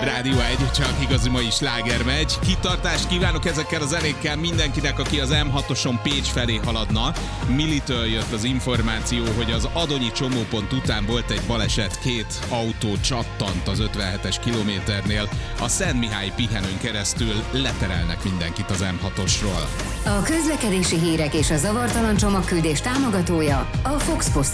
Rádió 1, csak igazi mai sláger megy. Kitartást kívánok ezekkel a zenékkel mindenkinek, aki az M6-oson Pécs felé haladna. Militől jött az információ, hogy az Adonyi csomópont után volt egy baleset, 2 autó csattant az 57-es kilométernél. A Szent Mihály pihenőn keresztül leterelnek mindenkit az M6-osról. A közlekedési hírek és a zavartalan csomagküldés támogatója a Fox Post